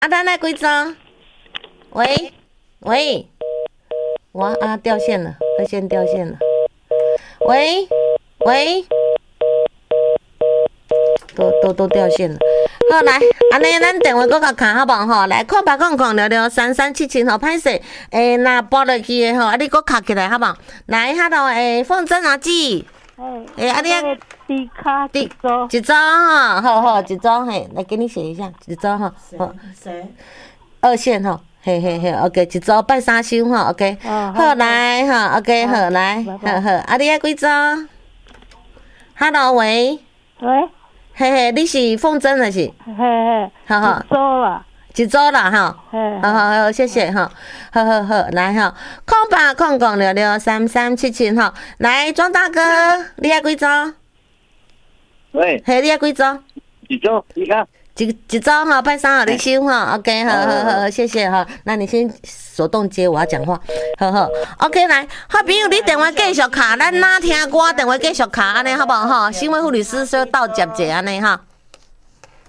咱来几张？喂，哇啊，掉线了，热线掉线了。喂，都掉线了。好来，安尼咱电话搁甲卡好无吼？来0800663377吼，歹势若拨落去的吼，啊你搁卡起来好无？来，hello，凤珍阿姊，啊你低卡一组， 一组吼，好，一组嘿，来给你写一下，一组吼，好，二线吼。嘿 ，OK， 一组拜三收吼 ，OK， 好来吼 ，OK， 好来，好，啊你爱几组 ？Hello， 喂，嘿，你是凤珍还是？好， 一组啦， 一组啦吼，好，谢谢吼，好，来吼，0800663377吼，来庄大哥，你爱几组？ 喂， 嘿，你爱几组？ 一组，你看。 一周哈，拜三好你收哈 ，OK， 好，谢谢哈。那你先手动接，我要讲话，好 ，OK， 来，好朋友，你电话继续卡，咱哪听歌电话继续卡安尼好不好哈？新闻护理师说到接者安尼哈。